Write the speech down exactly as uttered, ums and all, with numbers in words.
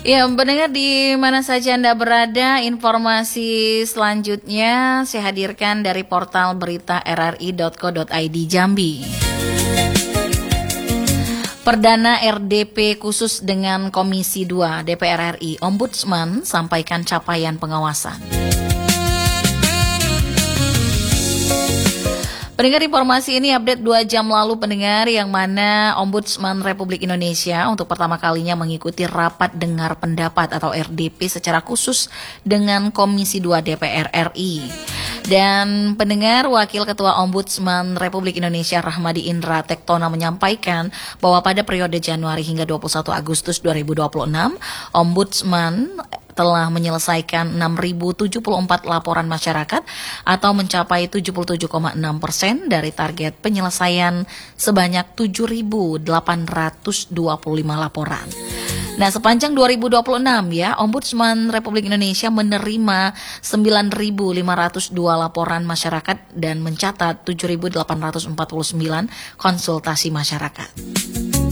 Ya, pendengar di mana saja Anda berada, informasi selanjutnya saya hadirkan dari portal berita r r i dot co dot i d Jambi. Perdana R D P khusus dengan Komisi dua D P R R I, Ombudsman sampaikan capaian pengawasan. Pendengar, informasi ini update dua jam lalu pendengar, yang mana Ombudsman Republik Indonesia untuk pertama kalinya mengikuti rapat dengar pendapat atau R D P secara khusus dengan Komisi dua D P R R I. Dan pendengar, Wakil Ketua Ombudsman Republik Indonesia Rahmadi Indra Tektona menyampaikan bahwa pada periode Januari hingga dua puluh satu Agustus dua ribu dua puluh enam, Ombudsman telah menyelesaikan enam ribu tujuh puluh empat laporan masyarakat atau mencapai tujuh puluh tujuh koma enam persen dari target penyelesaian sebanyak tujuh ribu delapan ratus dua puluh lima laporan. Nah, sepanjang dua ribu dua puluh enam ya, Ombudsman Republik Indonesia menerima sembilan ribu lima ratus dua laporan masyarakat dan mencatat tujuh ribu delapan ratus empat puluh sembilan konsultasi masyarakat.